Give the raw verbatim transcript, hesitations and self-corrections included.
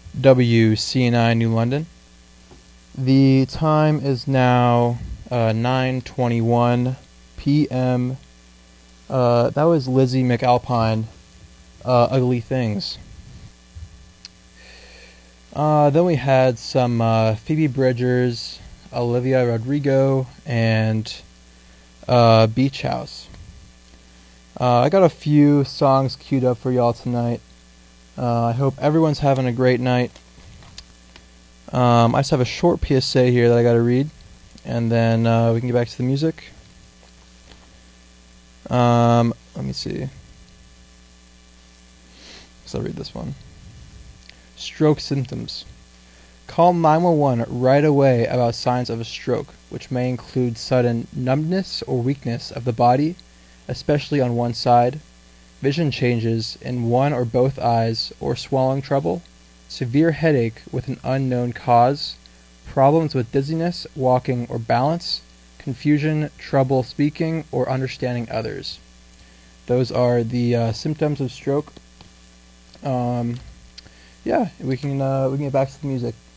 W C N I New London. The time is now uh, nine twenty-one p m Uh, that was Lizzie McAlpine, uh, Ugly Things. Uh, then we had some uh, Phoebe Bridgers, Olivia Rodrigo, and uh, Beach House. Uh, I got a few songs queued up for y'all tonight. Uh, I hope everyone's having a great night. Um, I just have a short P S A here that I got to read, and then uh, we can get back to the music. Um, let me see. So I'll read this one. Stroke symptoms. Call nine one one right away about signs of a stroke, which may include sudden numbness or weakness of the body, especially on one side, vision changes in one or both eyes or swallowing trouble, severe headache with an unknown cause, problems with dizziness, walking, or balance, confusion, trouble speaking or understanding others. Those are the uh, symptoms of stroke. Um, yeah, we can uh, we can get back to the music.